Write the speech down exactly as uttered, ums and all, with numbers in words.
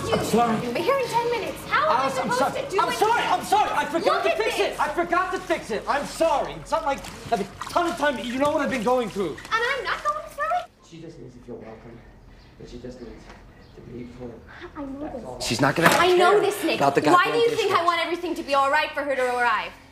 you. I'm sorry. You'll be here in ten minutes. How am Alice, I I'm supposed sorry. to do I'm it? sorry. I'm sorry. I forgot Look to at fix this. it. I forgot to fix it. I'm sorry. It's not like I have a ton of time. You know what I've been going through. And I'm not going through it? She just needs to feel welcome. And she just needs to be full. I know this. She's not gonna I know care this, Nick. about the Why goddamn do you think dishwasher. I want everything to be all right for her to arrive?